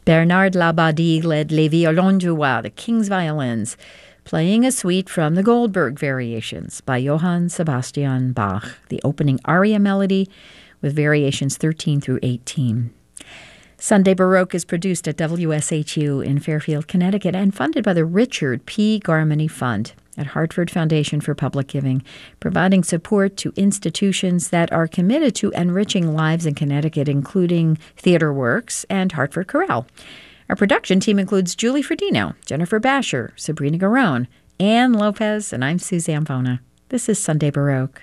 Bernard Labadie led Les Violons du Roi, the King's Violins, playing a suite from the Goldberg Variations by Johann Sebastian Bach, the opening aria melody with variations 13 through 18. Sunday Baroque is produced at WSHU in Fairfield, Connecticut, and funded by the Richard P. Garmany Fund at Hartford Foundation for Public Giving, providing support to institutions that are committed to enriching lives in Connecticut, including Theater Works and Hartford Chorale. Our production team includes Julie Fredino, Jennifer Basher, Sabrina Garone, Ann Lopez, and I'm Suzanne Bona. This is Sunday Baroque.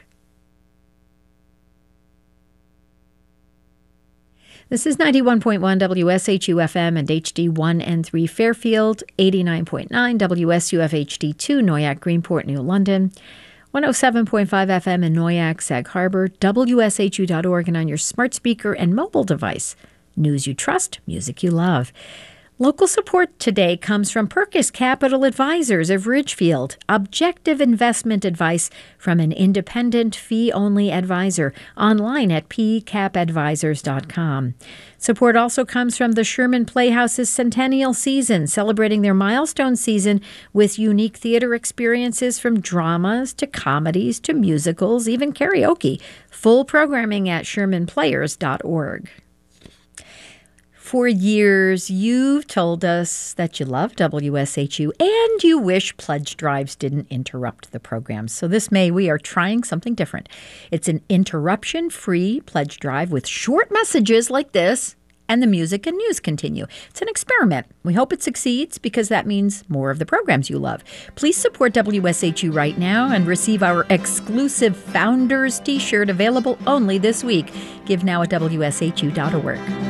This is 91.1 WSHU FM and HD1 and 3 Fairfield, 89.9 WSUF HD2 Noyac, Greenport, New London, 107.5 FM in Noyac, Sag Harbor, WSHU.org, and on your smart speaker and mobile device. News you trust, music you love. Local support today comes from Perkis Capital Advisors of Ridgefield, objective investment advice from an independent fee-only advisor, online at pcapadvisors.com. Support also comes from the Sherman Playhouse's Centennial Season, celebrating their milestone season with unique theater experiences from dramas to comedies to musicals, even karaoke. Full programming at shermanplayers.org. For years, you've told us that you love WSHU and you wish pledge drives didn't interrupt the program. So this May, we are trying something different. It's an interruption-free pledge drive with short messages like this, and the music and news continue. It's an experiment. We hope it succeeds because that means more of the programs you love. Please support WSHU right now and receive our exclusive Founders t-shirt available only this week. Give now at WSHU.org.